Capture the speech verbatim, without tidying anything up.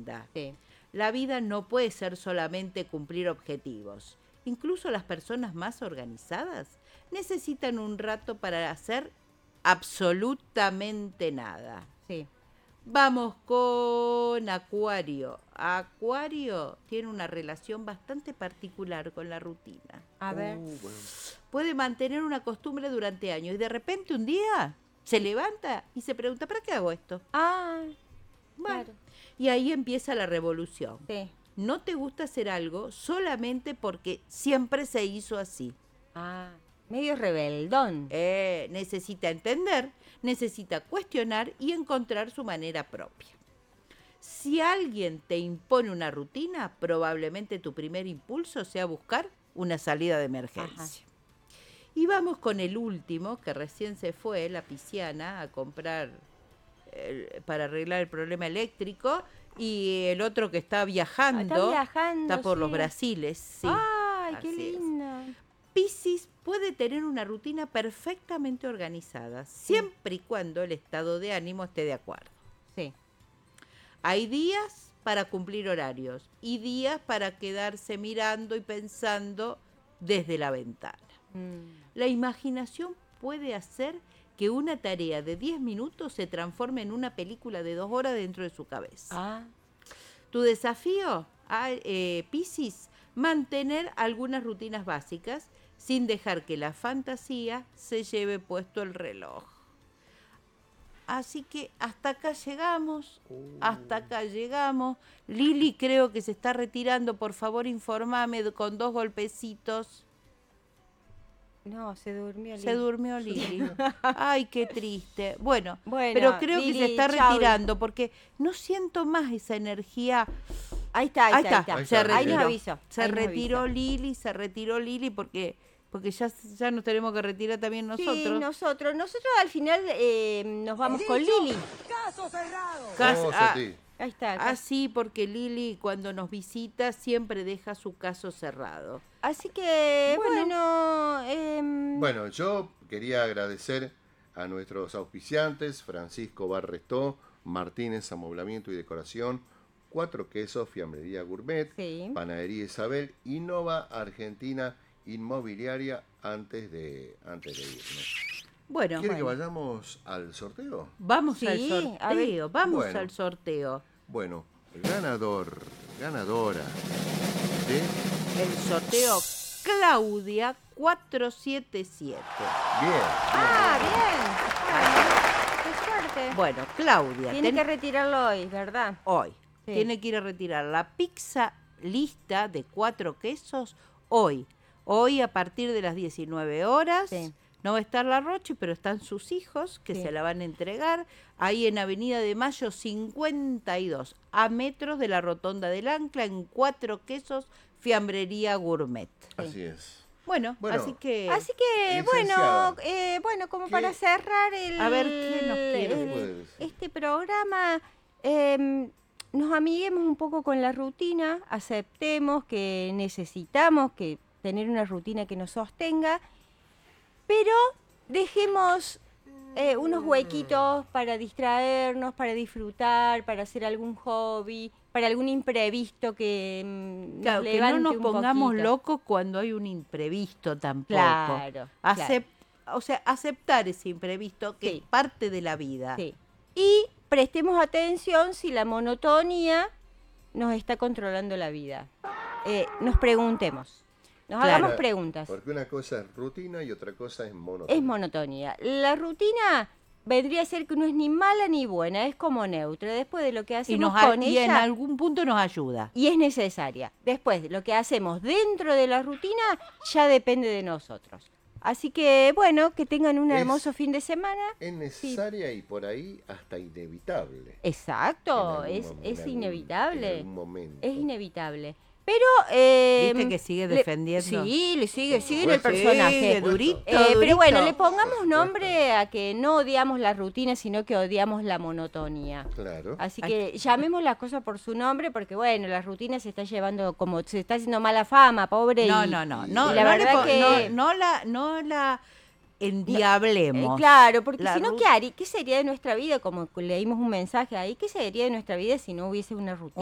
agenda. Sí. La vida no puede ser solamente cumplir objetivos. Incluso las personas más organizadas necesitan un rato para hacer absolutamente nada. Sí. Vamos con Acuario. Acuario tiene una relación bastante particular con la rutina. A ver. Uh, bueno. Puede mantener una costumbre durante años y de repente un día se levanta y se pregunta, ¿para qué hago esto? Ah, Bueno, claro. y ahí empieza la revolución. Sí. No te gusta hacer algo solamente porque siempre se hizo así. Ah, medio rebeldón. Eh, necesita entender, necesita cuestionar y encontrar su manera propia. Si alguien te impone una rutina, probablemente tu primer impulso sea buscar una salida de emergencia. Ajá. Y vamos con el último, que recién se fue, la pisciana, a comprar eh, para arreglar el problema eléctrico, y el otro que está viajando, Está viajando, está por sí. los Brasiles. Sí, Ay, qué así es. lindo. Piscis puede tener una rutina perfectamente organizada, siempre y cuando el estado de ánimo esté de acuerdo. Sí. Hay días para cumplir horarios y días para quedarse mirando y pensando desde la ventana. Mm. La imaginación puede hacer que una tarea de diez minutos se transforme en una película de dos horas dentro de su cabeza. Ah, Tu desafío, a, eh, Piscis, mantener algunas rutinas básicas sin dejar que la fantasía se lleve puesto el reloj. Así que hasta acá llegamos, Uh. hasta acá llegamos. Lili creo que se está retirando, por favor informame de- con dos golpecitos. no, se durmió. Se Lili. durmió Lili. Ay, qué triste. Bueno, Bueno, pero creo que Lili, se está chau. retirando porque no siento más esa energía. Ahí está, ahí, Ahí está, está, ahí Ahí se está, Ahí nos retiró. avisó. Se ahí nos retiró avisó. Lili, se retiró Lili porque porque ya, ya nos tenemos que retirar también nosotros. Sí, nosotros. Nosotros al final eh, nos vamos con Lili. Cas- Oh, ah, Seti. Ahí está. ah, sí, porque Lili cuando nos visita siempre deja su caso cerrado. Así que, Bueno. bueno, em, Bueno, yo quería agradecer a nuestros auspiciantes, Francisco Barrestó, Martínez Amoblamiento y Decoración, Cuatro Quesos, Fiambrería Gourmet, Sí. Panadería Isabel, Innova Argentina Inmobiliaria, antes de, antes de irnos. Bueno, ¿Quiere bueno, que vayamos al sorteo? vamos Sí, al a ver. sorteo, vamos Bueno. al sorteo. Bueno, ganador, ganadora de... El sorteo Claudia cuatro siete siete. Bien, Ah, bien. Bueno, qué suerte. Bueno, Claudia, Tiene ten- que retirarlo hoy, ¿verdad? hoy Sí. tiene que ir a retirar la pizza lista de cuatro quesos hoy. Hoy a partir de las diecinueve horas. Sí. No va a estar la Rochi, pero están sus hijos que Sí. se la van a entregar ahí en Avenida de Mayo cincuenta y dos, a metros de la Rotonda del Ancla, en Cuatro Quesos, Fiambrería Gourmet. así es. Bueno, Bueno, así que... Así que, Licenciada, bueno, eh, bueno, como ¿qué- para cerrar el, A ver, ¿qué nos quiere? el- puede decir? este programa, eh, nos amiguemos un poco con la rutina, aceptemos que necesitamos que tener una rutina que nos sostenga, pero dejemos eh, unos huequitos para distraernos, para disfrutar, para hacer algún hobby, para algún imprevisto que mm, Claro, nos que no levante nos un pongamos poquito. locos cuando hay un imprevisto tampoco. Claro, Acep- O sea, aceptar ese imprevisto que Sí. es parte de la vida. Sí. Y prestemos atención si la monotonía nos está controlando la vida. Eh, nos preguntemos, nos Claro. hagamos preguntas. Porque una cosa es rutina y otra cosa es monotonía. Es monotonía. La rutina vendría a ser que no es ni mala ni buena, es como neutra. Después de lo que Y, hacemos nos, a- con y en ella, algún punto nos ayuda. y es necesaria. Después, lo que hacemos dentro de la rutina ya depende de nosotros. Así que, bueno, que tengan un Es- hermoso fin de semana. Es necesaria y por ahí hasta inevitable. Exacto, En algún es, mom- es en algún- inevitable. En algún momento. Es inevitable. Pero... eh, ¿Viste que sigue le- defendiendo? sí, le sigue, sigue en Bueno, el personaje. Sí, durito, Eh, pero durito. bueno, le pongamos Por nombre a que no odiamos la rutina, sino que odiamos la monotonía. Claro. Así que llamemos las cosas por su nombre, porque bueno, la rutina se está llevando como, se está haciendo mala fama, pobre. No, y- no, no, y no, la no, le verdad po- que- no, no la, no la Eh, endiablemos. claro, porque La si no, ru- ¿qué haría? ¿Qué sería de nuestra vida? Como leímos un mensaje ahí, ¿qué sería de nuestra vida si no hubiese una rutina?